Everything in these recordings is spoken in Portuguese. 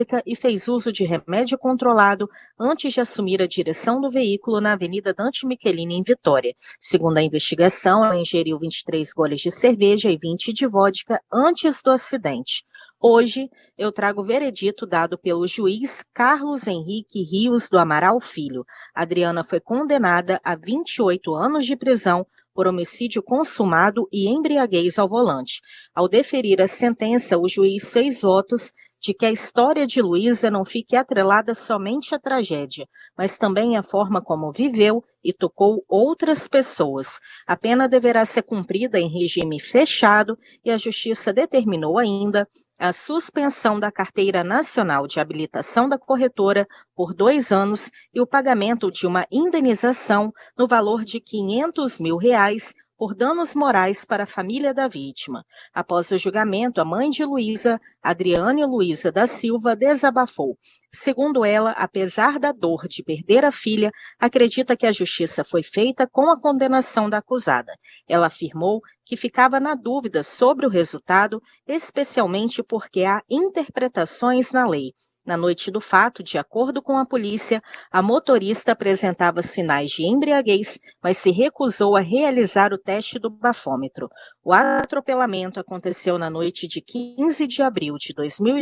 e fez uso de remédio controlado antes de assumir a direção do veículo na Avenida Dante Michelini, em Vitória. Segundo a investigação, ela ingeriu 23 goles de cerveja e 20 de vodka antes do acidente. Hoje, eu trago o veredito dado pelo juiz Carlos Henrique Rios do Amaral Filho. Adriana foi condenada a 28 anos de prisão por homicídio consumado e embriaguez ao volante. Ao deferir a sentença, o juiz fez votos de que a história de Luísa não fique atrelada somente à tragédia, mas também à forma como viveu e tocou outras pessoas. A pena deverá ser cumprida em regime fechado e a Justiça determinou ainda a suspensão da Carteira Nacional de Habilitação da corretora por 2 anos e o pagamento de uma indenização no valor de R$500 mil por danos morais para a família da vítima. Após o julgamento, a mãe de Luísa, Adriane Luísa da Silva, desabafou. Segundo ela, apesar da dor de perder a filha, acredita que a justiça foi feita com a condenação da acusada. Ela afirmou que ficava na dúvida sobre o resultado, especialmente porque há interpretações na lei. Na noite do fato, de acordo com a polícia, a motorista apresentava sinais de embriaguez, mas se recusou a realizar o teste do bafômetro. O atropelamento aconteceu na noite de 15 de abril de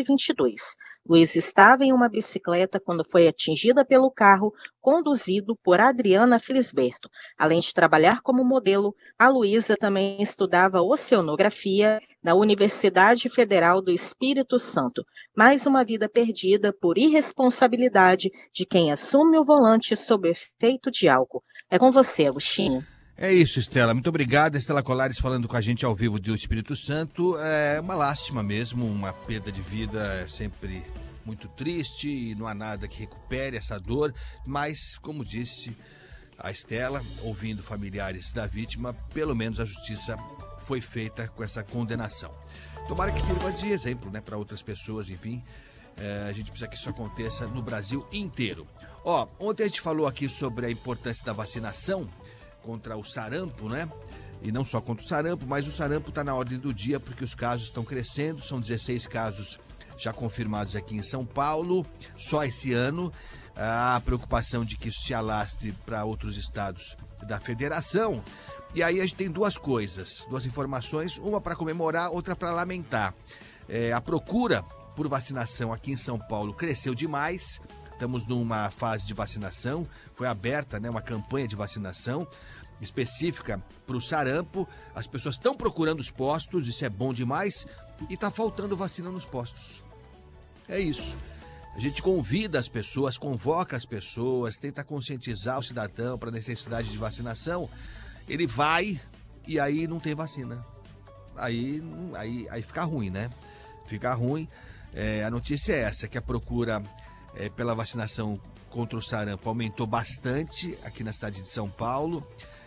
2022. Luísa estava em uma bicicleta quando foi atingida pelo carro conduzido por Adriana Felisberto. Além de trabalhar como modelo, a Luísa também estudava oceanografia na Universidade Federal do Espírito Santo. Mais uma vida perdida por irresponsabilidade de quem assume o volante sob efeito de álcool. É com você, Agostinho. É isso, Estela. Muito obrigado. Estela Colares falando com a gente ao vivo do Espírito Santo. É uma lástima mesmo, uma perda de vida é sempre muito triste e não há nada que recupere essa dor. Mas, como disse a Estela, ouvindo familiares da vítima, pelo menos a justiça foi feita com essa condenação. Tomara que sirva de exemplo, né, para outras pessoas, enfim. A gente precisa que isso aconteça no Brasil inteiro. Ontem a gente falou aqui sobre a importância da vacinação contra o sarampo, né? E não só contra o sarampo, mas o sarampo está na ordem do dia porque os casos estão crescendo. São 16 casos já confirmados aqui em São Paulo, só esse ano. A preocupação de que isso se alastre para outros estados da federação. E aí a gente tem duas coisas, duas informações, uma para comemorar, outra para lamentar. A procura por vacinação aqui em São Paulo cresceu demais. Estamos numa fase de vacinação, foi aberta, né, uma campanha de vacinação específica para o sarampo. As pessoas estão procurando os postos, isso é bom demais, e está faltando vacina nos postos. É isso. A gente convida as pessoas, convoca as pessoas, tenta conscientizar o cidadão para a necessidade de vacinação. Ele vai e aí não tem vacina. Aí fica ruim, né? Fica ruim. A notícia é essa, que a procura pela vacinação contra o sarampo aumentou bastante aqui na cidade de São Paulo.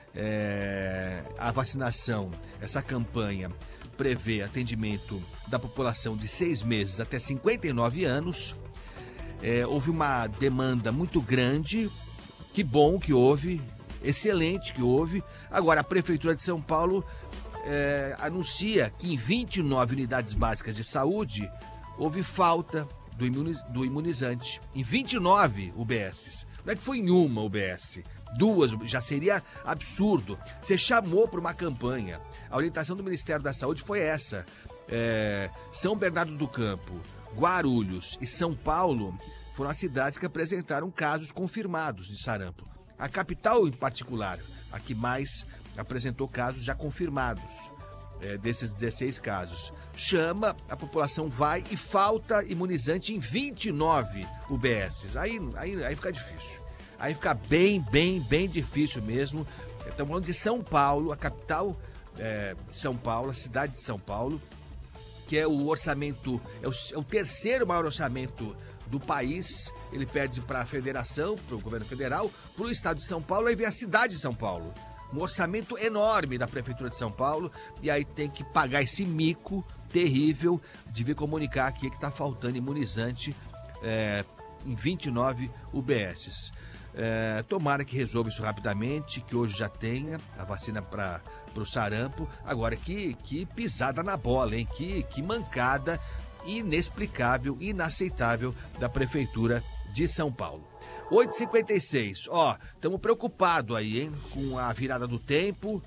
A vacinação, essa campanha prevê atendimento da população de 6 meses até 59 anos. Houve uma demanda muito grande, que bom que houve, excelente que houve. Agora, a Prefeitura de São Paulo anuncia que em 29 unidades básicas de saúde houve falta do imunizante. Em 29 UBSs. Não é que foi em uma UBS. 2, já seria absurdo. Você chamou para uma campanha. A orientação do Ministério da Saúde foi essa. São Bernardo do Campo, Guarulhos e São Paulo foram as cidades que apresentaram casos confirmados de sarampo. A capital, em particular, a que mais apresentou casos já confirmados, desses 16 casos. Chama, a população vai e falta imunizante em 29 UBSs. Aí fica difícil. Aí fica bem difícil mesmo. Estamos falando de São Paulo, a capital de São Paulo, a cidade de São Paulo, que é o orçamento, é o terceiro maior orçamento do país. Ele perde para a federação, para o governo federal, para o estado de São Paulo, aí vem a cidade de São Paulo. Um orçamento enorme da Prefeitura de São Paulo, e aí tem que pagar esse mico terrível de vir comunicar aqui que está faltando imunizante em 29 UBSs. Tomara que resolva isso rapidamente, que hoje já tenha a vacina para o sarampo. Agora, que pisada na bola, hein? Que mancada inexplicável, inaceitável da Prefeitura de São Paulo. 8h56, estamos preocupados aí, hein, com a virada do tempo,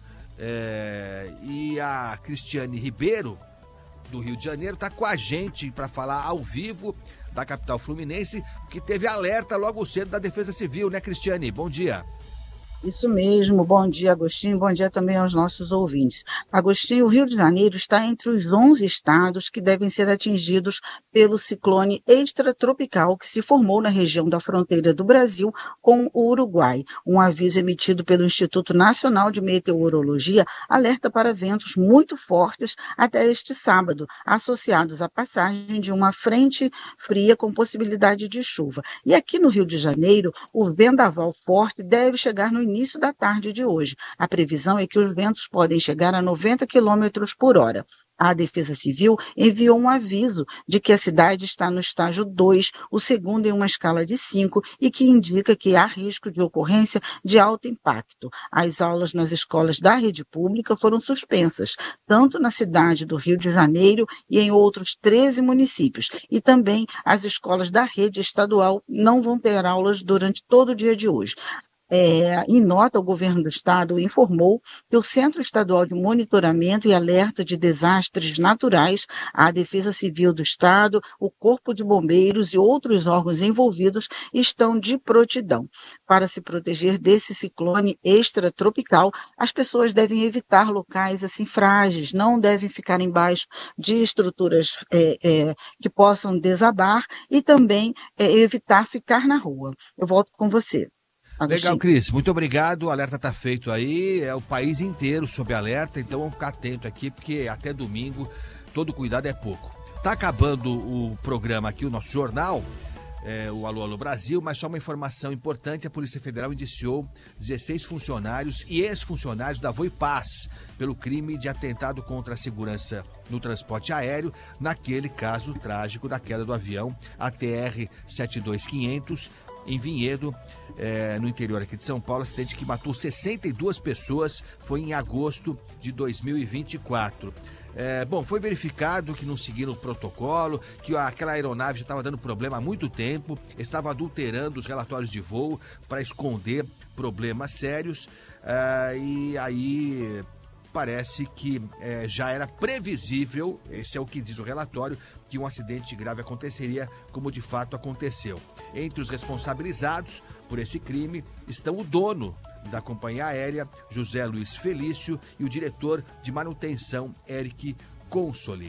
e a Cristiane Ribeiro, do Rio de Janeiro, está com a gente para falar ao vivo da capital fluminense, que teve alerta logo cedo da Defesa Civil, né, Cristiane? Bom dia. Isso mesmo, bom dia, Agostinho, bom dia também aos nossos ouvintes. Agostinho, o Rio de Janeiro está entre os 11 estados que devem ser atingidos pelo ciclone extratropical que se formou na região da fronteira do Brasil com o Uruguai. Um aviso emitido pelo Instituto Nacional de Meteorologia alerta para ventos muito fortes até este sábado, associados à passagem de uma frente fria com possibilidade de chuva. E aqui no Rio de Janeiro, o vendaval forte deve chegar no início da tarde de hoje. A previsão é que os ventos podem chegar a 90 km por hora. A Defesa Civil enviou um aviso de que a cidade está no estágio 2, o segundo em uma escala de 5, e que indica que há risco de ocorrência de alto impacto. As aulas nas escolas da rede pública foram suspensas, tanto na cidade do Rio de Janeiro e em outros 13 municípios. E também as escolas da rede estadual não vão ter aulas durante todo o dia de hoje. Em nota, o governo do estado informou que o Centro Estadual de Monitoramento e Alerta de Desastres Naturais, a Defesa Civil do Estado, o Corpo de Bombeiros e outros órgãos envolvidos estão de prontidão. Para se proteger desse ciclone extratropical, as pessoas devem evitar locais assim frágeis, não devem ficar embaixo de estruturas que possam desabar e também evitar ficar na rua. Eu volto com você. Legal, Cris, muito obrigado, o alerta está feito aí, é o país inteiro sob alerta, então vamos ficar atento aqui, porque até domingo todo cuidado é pouco. Tá acabando o programa aqui, o nosso jornal, o Alô Alô Brasil, mas só uma informação importante, a Polícia Federal indiciou 16 funcionários e ex-funcionários da Voipaz pelo crime de atentado contra a segurança no transporte aéreo, naquele caso trágico da queda do avião ATR 72500, em Vinhedo, no interior aqui de São Paulo, acidente que matou 62 pessoas, foi em agosto de 2024. Foi verificado que não seguiram o protocolo, que aquela aeronave já estava dando problema há muito tempo, estava adulterando os relatórios de voo para esconder problemas sérios, e aí parece que já era previsível, esse é o que diz o relatório, que um acidente grave aconteceria, como de fato aconteceu. Entre os responsabilizados por esse crime estão o dono da companhia aérea, José Luiz Felício, e o diretor de manutenção, Eric Consoli.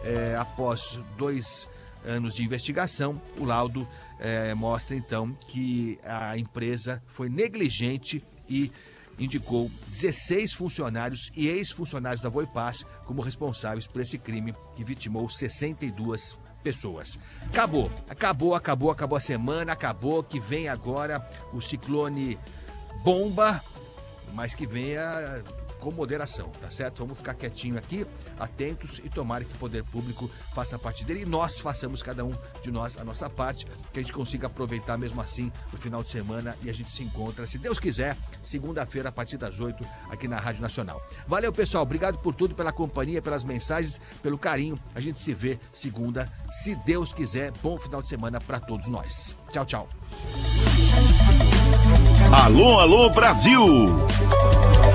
Após 2 anos de investigação, o laudo mostra então que a empresa foi negligente e indicou 16 funcionários e ex-funcionários da Voipaz como responsáveis por esse crime que vitimou 62 pessoas. Acabou a semana, acabou, que vem agora o ciclone bomba, mas que venha com moderação, tá certo? Vamos ficar quietinho aqui, atentos, e tomara que o poder público faça parte dele e nós façamos, cada um de nós, a nossa parte, que a gente consiga aproveitar mesmo assim o final de semana, e a gente se encontra, se Deus quiser, segunda-feira a partir das 8 aqui na Rádio Nacional. Valeu, pessoal, obrigado por tudo, pela companhia, pelas mensagens, pelo carinho. A gente se vê segunda, se Deus quiser. Bom final de semana para todos nós. Tchau, tchau. Alô, alô, Brasil!